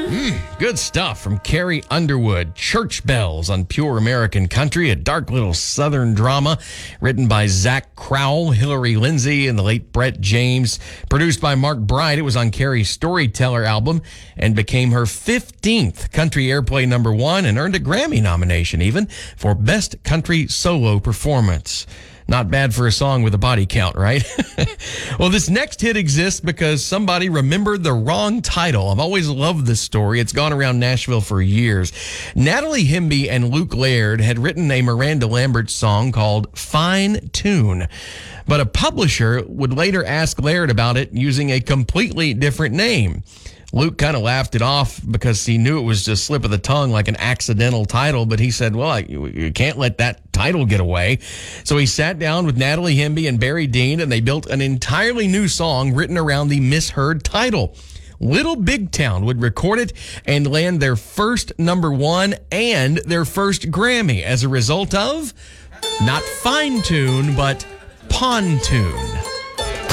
Good stuff from Carrie Underwood. Church Bells on Pure American Country, a dark little Southern drama written by Zach Crowell, Hillary Lindsay, and the late Brett James. Produced by Mark Bright, it was on Carrie's Storyteller album and became her 15th country airplay #1 and earned a Grammy nomination even for Best Country Solo Performance. Not bad for a song with a body count, right? Well, this next hit exists because somebody remembered the wrong title. I've always loved this story. It's gone around Nashville for years. Natalie Hemby and Luke Laird had written a Miranda Lambert song called Fine Tune, but a publisher would later ask Laird about it using a completely different name. Luke kind of laughed it off because he knew it was just slip of the tongue, like an accidental title, but he said, well, you can't let that title get away. So he sat down with Natalie Hemby and Barry Dean, and they built an entirely new song written around the misheard title. Little Big Town would record it and land their first #1 and their first Grammy as a result of not Fine Tune, but Pontoon.